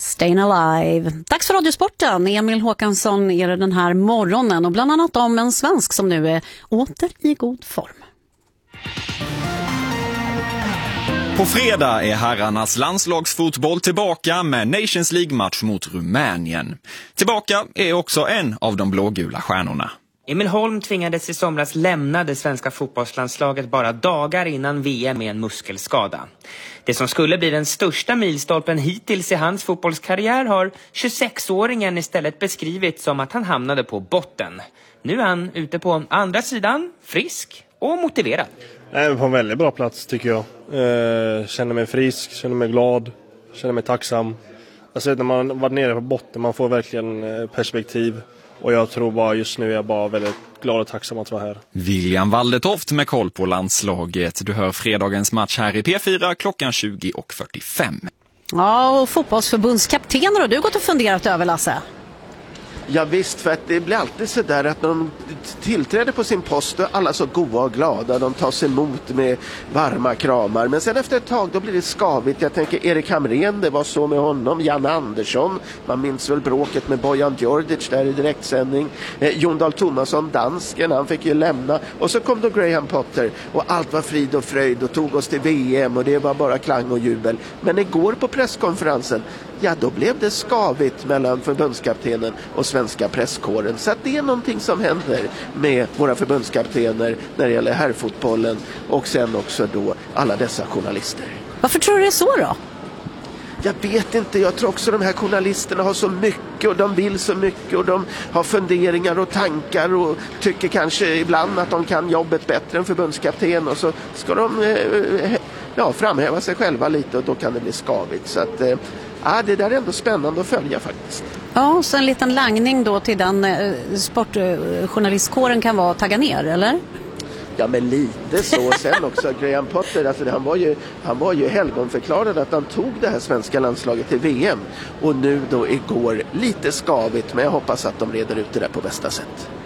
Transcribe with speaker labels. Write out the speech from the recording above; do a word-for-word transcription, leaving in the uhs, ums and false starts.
Speaker 1: Stayin' Alive. Dags för Radiosporten. Emil Håkansson är det den här morgonen och bland annat om en svensk som nu är åter i god form.
Speaker 2: På fredag är herrarnas landslagsfotboll tillbaka med Nations League-match mot Rumänien. Tillbaka är också en av de blågula stjärnorna.
Speaker 3: Emil Holm tvingades i somras lämna det svenska fotbollslandslaget bara dagar innan V M med en muskelskada. Det som skulle bli den största milstolpen hittills i hans fotbollskarriär har tjugosexåringen istället beskrivit som att han hamnade på botten. Nu är han ute på andra sidan, frisk och motiverad.
Speaker 4: Jag är på en väldigt bra plats tycker jag. Eh, känner mig frisk, känner mig glad, känner mig tacksam. Alltså när man var nere på botten, man får verkligen perspektiv. Och jag tror bara just nu är jag bara väldigt glad och tacksam att vara här.
Speaker 2: William Waldetoft med koll på landslaget. Du hör fredagens match här i P fyra klockan tjugo och fyrtiofem.
Speaker 1: Ja, och fotbollsförbundskaptener har du gått och funderat över, Lasse?
Speaker 5: Ja visst, för att det blir alltid så där att de tillträder på sin post och alla så goda och glada. De tas emot med varma kramar. Men sen efter ett tag då blir det skavigt. Jag tänker Erik Hamrén, det var så med honom. Jan Andersson, man minns väl bråket med Bojan Djordjic där i direktsändning. Eh, Jon Dahl Tomasson, dansken, han fick ju lämna. Och så kom då Graham Potter och allt var frid och fröjd och tog oss till V M och det var bara klang och jubel. Men igår på presskonferensen, ja då blev det skavigt mellan förbundskaptenen och svenska presskåren. Så att det är någonting som händer med våra förbundskaptener när det gäller herrfotbollen och sen också då alla dessa journalister.
Speaker 1: Varför tror du det är så då?
Speaker 5: Jag vet inte, jag tror också de här journalisterna har så mycket och de vill så mycket och de har funderingar och tankar och tycker kanske ibland att de kan jobbet bättre än förbundskapten och så ska de eh, ja, framhäva sig själva lite och då kan det bli skavigt. Så att eh, ja, det där är ändå spännande att följa faktiskt.
Speaker 1: Ja, och så en liten langning då till den eh, sportjournalistkåren kan vara att tagga ner, eller?
Speaker 5: Ja, men lite så. Sen också Graham Potter, alltså, han var ju, han var ju helgonförklarad att han tog det här svenska landslaget till V M. Och nu då igår lite skavigt, men jag hoppas att de reder ut det där på bästa sätt.